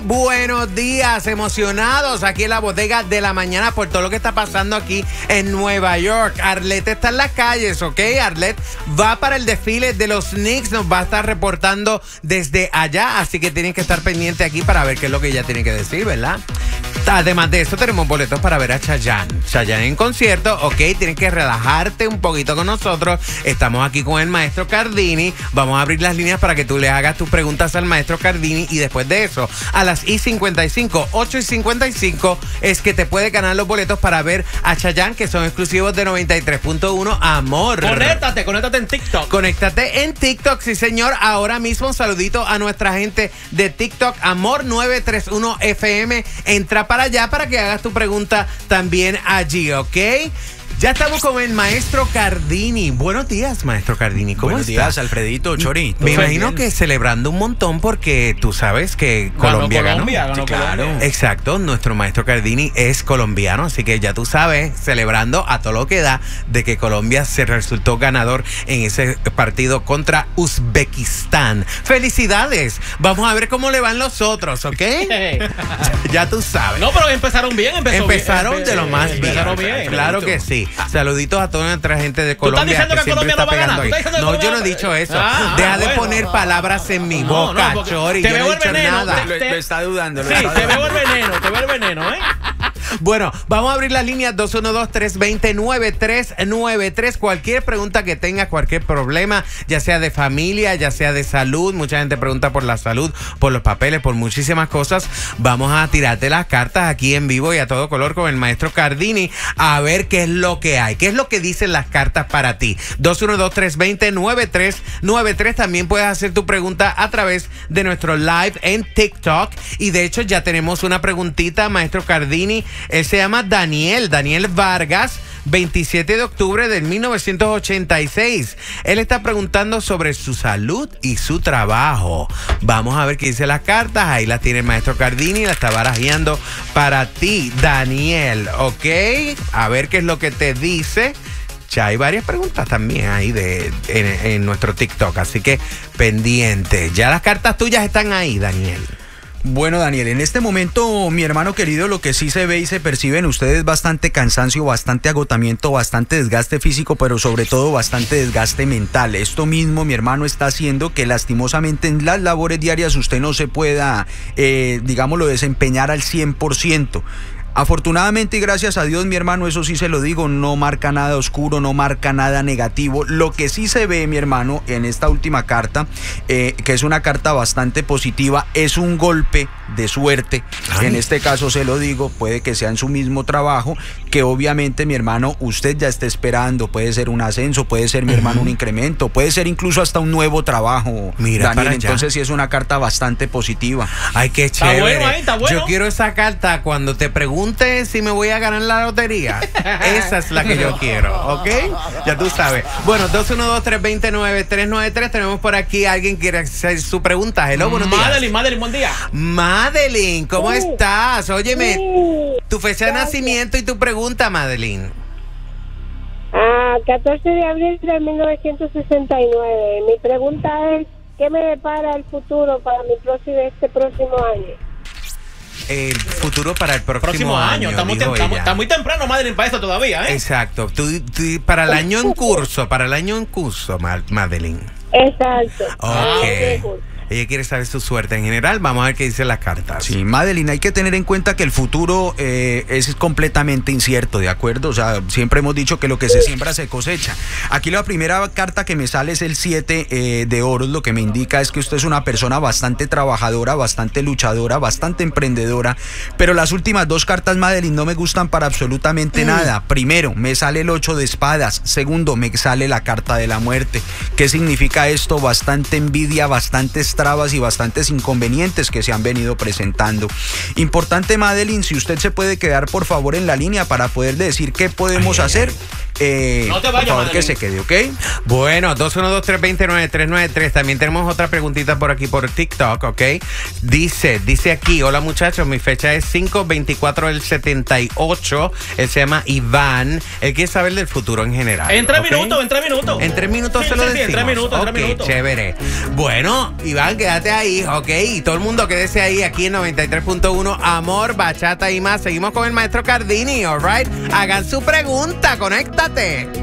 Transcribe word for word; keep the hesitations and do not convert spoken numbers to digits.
Buenos días, emocionados aquí en la bodega de la mañana por todo lo que está pasando aquí en Nueva York. Arlette está en las calles, ¿ok? Arlette va para el desfile de los Knicks, nos va a estar reportando desde allá, así que tienen que estar pendientes aquí para ver qué es lo que ella tiene que decir, ¿verdad? Además de eso, tenemos boletos para ver a Chayanne. Chayanne en concierto, ok, tienes que relajarte un poquito con nosotros. Estamos aquí con el maestro Cardini. Vamos a abrir las líneas para que tú le hagas tus preguntas al maestro Cardini. Y después de eso, a las y cincuenta y cinco, ocho y cincuenta y cinco, es que te puedes ganar los boletos para ver a Chayanne, que son exclusivos de noventa y tres punto uno Amor. Conéctate, conéctate en TikTok. Conéctate en TikTok, sí señor. Ahora mismo un saludito a nuestra gente de TikTok, Amor nueve tres uno F M. Entra para allá para que hagas tu pregunta también allí, ¿ok? Ya estamos con el maestro Cardini. Buenos días, maestro Cardini. ¿Cómo Buenos estás? días, Alfredito, Chori. Me imagino que celebrando un montón porque tú sabes que Colombia ganó. Colombia, ganó Sí, claro. Colombia. Exacto, nuestro maestro Cardini es colombiano, así que ya tú sabes, celebrando a todo lo que da de que Colombia se resultó ganador en ese partido contra Uzbekistán. ¡Felicidades! Vamos a ver cómo le van los otros, ¿ok? Ya tú sabes. No, pero empezaron bien. Empezó Empezaron bien, de lo más bien. Empezaron bien. Claro que sí. Saluditos a toda nuestra gente de ¿Tú estás Colombia diciendo que siempre Colombia está no va a pegando ganar? ahí. ¿Tú estás diciendo No, que yo no no he va a dicho eso. Ah, Deja ah, de bueno. poner palabras en mi No, boca, no, porque Chori. te Yo no veo he el dicho veneno, nada. Lo, lo está dudando. Lo Sí, está te dudando. veo el veneno, te veo el veneno, ¿eh? Bueno, vamos a abrir las líneas dos uno dos, tres dos cero, nueve tres nueve tres. Cualquier pregunta que tengas, cualquier problema, ya sea de familia, ya sea de salud. Mucha gente pregunta por la salud, por los papeles, por muchísimas cosas. Vamos a tirarte las cartas aquí en vivo y a todo color con el maestro Cardini a ver qué es lo que hay, qué es lo que dicen las cartas para ti. dos uno dos, tres dos cero, nueve tres nueve tres. También puedes hacer tu pregunta a través de nuestro live en TikTok. Y de hecho ya tenemos una preguntita, maestro Cardini. Él se llama Daniel, Daniel Vargas, veintisiete de octubre del mil novecientos ochenta y seis. Él está preguntando sobre su salud y su trabajo. Vamos a ver qué dice las cartas. Ahí las tiene el maestro Cardini, la está barajeando para ti, Daniel, ¿ok? A ver qué es lo que te dice. Ya hay varias preguntas también ahí de, en, en nuestro TikTok, así que pendiente. Ya las cartas tuyas están ahí, Daniel. Bueno, Daniel, en este momento, mi hermano querido, lo que sí se ve y se percibe en ustedes es bastante cansancio, bastante agotamiento, bastante desgaste físico, pero sobre todo bastante desgaste mental. Esto mismo, mi hermano, está haciendo que lastimosamente en las labores diarias usted no se pueda, eh, digámoslo, desempeñar al cien por ciento. Afortunadamente y gracias a Dios, mi hermano, eso sí se lo digo, no marca nada oscuro, no marca nada negativo. Lo que sí se ve, mi hermano, en esta última carta, eh, que es una carta bastante positiva, es un golpe de suerte. Ay. En este caso se lo digo, puede que sea en su mismo trabajo, que obviamente, mi hermano, usted ya está esperando. Puede ser un ascenso, puede ser, mi uh-huh. hermano, un incremento, puede ser incluso hasta un nuevo trabajo. Mira, Daniel, para entonces sí es una carta bastante positiva. Ay, qué chévere. Está bueno ahí, está bueno. Yo quiero esa carta cuando te pregunte si me voy a ganar la lotería. Esa es la que yo quiero, ¿ok? Ya tú sabes. Bueno, dos uno dos, tres dos cero, nueve tres nueve tres. Tenemos por aquí a alguien que quiere hacer su pregunta. Hello, buenos días. Madeline, Madeline, buen día. Madeline, ¿cómo Sí. estás? Óyeme, Sí. tu fecha de Gracias. nacimiento y tu pregunta, Madeline. Ah, catorce de abril de mil novecientos sesenta y nueve. Mi pregunta es, ¿qué me depara el futuro para mi próximo, este próximo año? El futuro para el próximo, Próximo año. Está muy, dijo tem- ella. está muy temprano, Madeline, para eso todavía, ¿eh? Exacto. Tú, tú- para el año en curso, para el año en curso, Ma- Madeline. Exacto. Ok. Ella quiere saber su suerte en general. Vamos a ver qué dicen las cartas. Sí, Madeline, hay que tener en cuenta que el futuro eh, es completamente incierto, ¿de acuerdo? O sea, siempre hemos dicho que lo que se siembra se cosecha. Aquí la primera carta que me sale es el siete eh, de oros. Lo que me indica es que usted es una persona bastante trabajadora, bastante luchadora, bastante emprendedora. Pero las últimas dos cartas, Madeline, no me gustan para absolutamente mm. nada. Primero, me sale el ocho de espadas. Segundo, me sale la carta de la muerte. ¿Qué significa esto? Bastante envidia, bastante estrés, trabas y bastantes inconvenientes que se han venido presentando. Importante, Madeline, si usted se puede quedar por favor en la línea para poder decir qué podemos ay, hacer. Ay, ay. eh, No te por vayas, favor que Madeline. se quede, ¿ok? Bueno, dos uno dos, tres dos cero, nueve tres nueve tres. También tenemos otra preguntita por aquí por TikTok, ¿ok? Dice, dice aquí, hola muchachos, mi fecha es cinco veinticuatro del setenta y ocho. Él se llama Iván. Él quiere saber del futuro en general. En tres ¿ok? minutos, en tres minutos. En tres minutos Sí, se lo sí, sí, decimos. en tres minutos, en tres Ok, minutos. chévere. Bueno, Iván, quédate ahí, ¿ok? Y todo el mundo quédese ahí aquí en noventa y tres punto uno. Amor, bachata y más. Seguimos con el maestro Cardini, ¿all right? Hagan su pregunta, conéctate.